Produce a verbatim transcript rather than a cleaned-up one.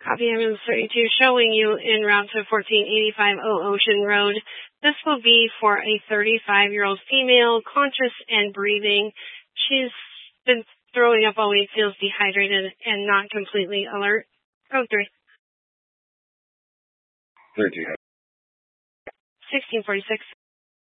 Copy ambulance thirty-two showing you en route to fourteen eighty-five Old Ocean Road. This will be for a thirty-five-year-old female, conscious and breathing. She's been throwing up all week, feels dehydrated and not completely alert. Oh, three. thirty-two. sixteen forty-six.